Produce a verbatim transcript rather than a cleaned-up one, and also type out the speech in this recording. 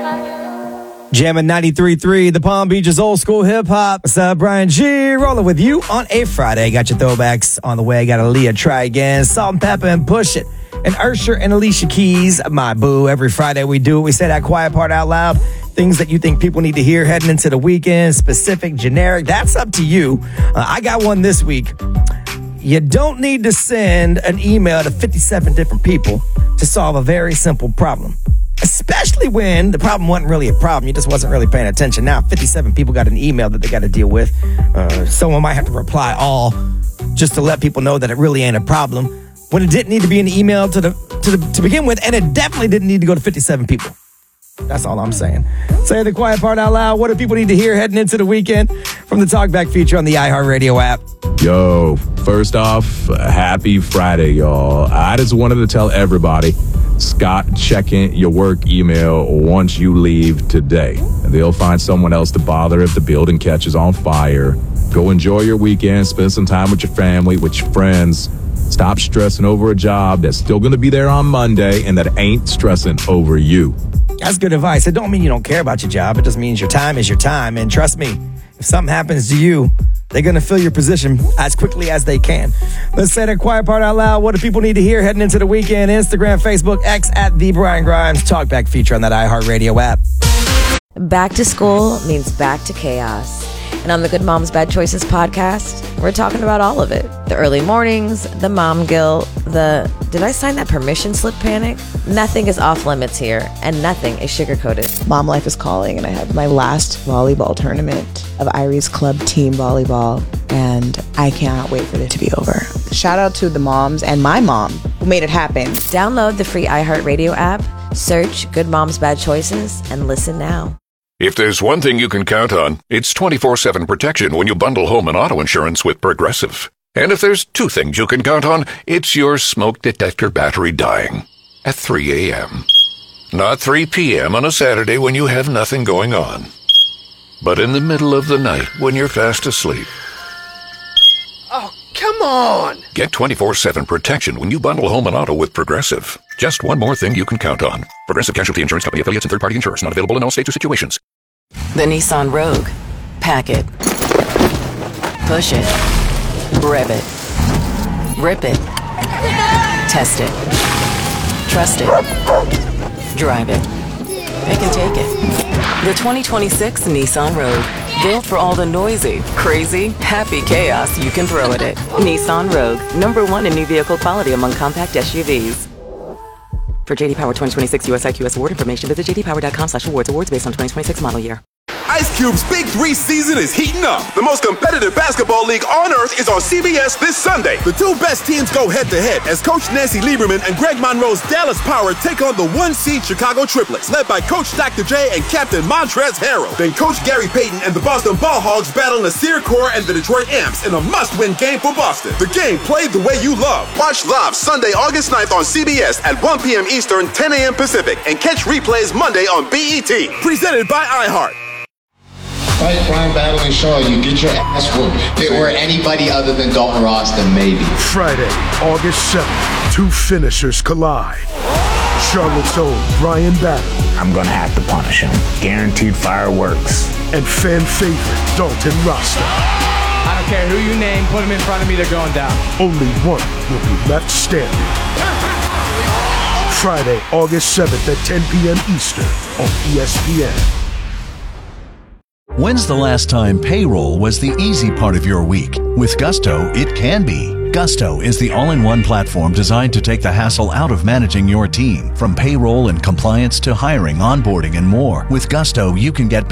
Jamming ninety-three point three, the Palm Beaches old school hip hop. What's up, Brian G? Rolling with you on a Friday. Got your throwbacks on the way. Got Aaliyah, Try Again, Salt and Pepper and Push It. And Usher and Alicia Keys, My Boo. Every Friday we do it. We say that quiet part out loud. Things that you think people need to hear heading into the weekend. Specific, generic. That's up to you. Uh, I got one this week. You don't need to send an email to fifty-seven different people to solve a very simple problem. Especially when the problem wasn't really a problem. You just wasn't really paying attention. Now, fifty-seven people got an email that they got to deal with. Uh, someone might have to reply all just to let people know that it really ain't a problem. When it didn't need to be an email to the to the to begin with, and it definitely didn't need to go to fifty-seven people. That's all I'm saying. Say the quiet part out loud. What do people need to hear heading into the weekend? From the Talkback feature on the iHeartRadio app. Yo, first off, happy Friday, y'all. I just wanted to tell everybody, Scott, check in your work email once you leave today. And they'll find someone else to bother if the building catches on fire. Go enjoy your weekend. Spend some time with your family, with your friends. Stop stressing over a job that's still going to be there on Monday and that ain't stressing over you. That's good advice. It don't mean you don't care about your job. It just means your time is your time. And trust me, if something happens to you, they're going to fill your position as quickly as they can. Let's say that quiet part out loud. What do people need to hear heading into the weekend? Instagram, Facebook, X at The Brian Grimes. Talkback feature on that iHeartRadio app. Back to school means back to chaos. And on the Good Moms Bad Choices podcast, we're talking about all of it. The early mornings, the mom guilt, the did I sign that permission slip panic? Nothing is off limits here, and nothing is sugar-coated. Mom life is calling, and I have my last volleyball tournament of Irie's Club team volleyball, and I cannot wait for it to be over. Shout out to the moms and my mom who made it happen. Download the free iHeartRadio app, search Good Moms Bad Choices, and listen now. If there's one thing you can count on, it's twenty-four seven protection when you bundle home and auto insurance with Progressive. And if there's two things you can count on, it's your smoke detector battery dying at three a.m. Not three p.m. on a Saturday when you have nothing going on, but in the middle of the night when you're fast asleep. Oh, come on! Get twenty-four seven protection when you bundle home and auto with Progressive. Just one more thing you can count on. Progressive Casualty Insurance Company, affiliates, and third-party insurers. Not available in all states or situations. The Nissan Rogue. Pack it. Push it. Rev it. Rip it. Test it. Trust it. Drive it. Pick and take it. The twenty twenty-six Nissan Rogue. Built for all the noisy, crazy, happy chaos you can throw at it. Nissan Rogue. Number one in new vehicle quality among compact S U Vs. For J D Power twenty twenty-six U S I Q S award information, visit j d power dot com slash awards. Awards based on twenty twenty-six model year. Ice Cube's Big Three season is heating up. The most competitive basketball league on earth is on C B S this Sunday. The two best teams go head-to-head as Coach Nancy Lieberman and Greg Monroe's Dallas Power take on the one-seed Chicago Triplets, led by Coach Doctor J and Captain Montrezl Harrell. Then Coach Gary Payton and the Boston Ball Hogs battle Nasir Kaur and the Detroit Amps in a must-win game for Boston. The game played the way you love. Watch live Sunday, August ninth on C B S at one p.m. Eastern, ten a.m. Pacific, and catch replays Monday on B E T. Presented by iHeart. Fight Brian battling Shaw, you get your ass whooped. If it were anybody other than Dalton Ross, then maybe. Friday, August seventh, two finishers collide. Charlotte's own Brian Battle. I'm gonna have to punish him. Guaranteed fireworks. And fan favorite Dalton Rasta. I don't care who you name, put him in front of me, they're going down. Only one will be left standing. Friday, August seventh at ten p.m. Eastern on E S P N. When's the last time payroll was the easy part of your week? With Gusto, it can be. Gusto is the all-in-one platform designed to take the hassle out of managing your team. From payroll and compliance to hiring, onboarding, and more. With Gusto, you can get